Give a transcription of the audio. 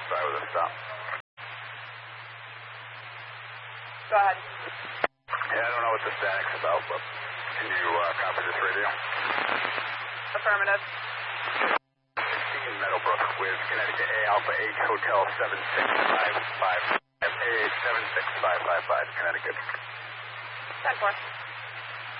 Sorry with a stop. Go ahead. Yeah, I don't know what the static's about, but can you copy this radio? Affirmative. 16 Meadowbrook with Connecticut A Alpha H Hotel 76555. FAH 76555, Connecticut. 10-4.